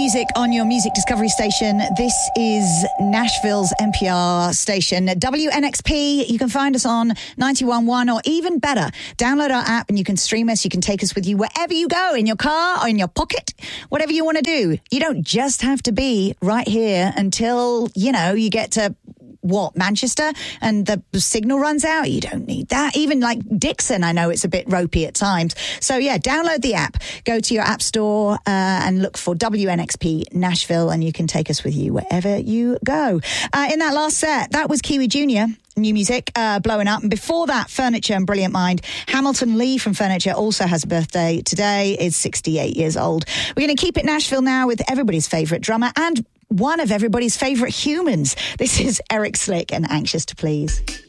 music on your music discovery station. This is Nashville's NPR station, WNXP. You can find us on 91.1, or even better, download our app and you can stream us. You can take us with you wherever you go, in your car or in your pocket, whatever you want to do. You don't just have to be right here until, you get to Manchester, and the signal runs out. You don't need that. Even like Dixon, I know it's a bit ropey at times. So yeah, download the app, go to your app store and look for WNXP Nashville, and you can take us with you wherever you go. In that last set, that was Kiwi Jr., new music, Blowing Up. And before that, Furniture and Brilliant Mind. Hamilton Lee from Furniture also has a birthday today, is 68 years old. We're going to keep it Nashville now with everybody's favourite drummer and one of everybody's favourite humans. This is Eric Slick and Anxious to Please.